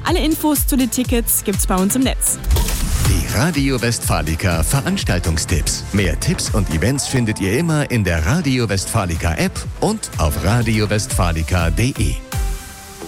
Alle Infos zu den Tickets gibt's bei uns im Netz. Die Radio Westfalica Veranstaltungstipps. Mehr Tipps und Events findet ihr immer in der Radio Westfalica App und auf radiowestfalica.de.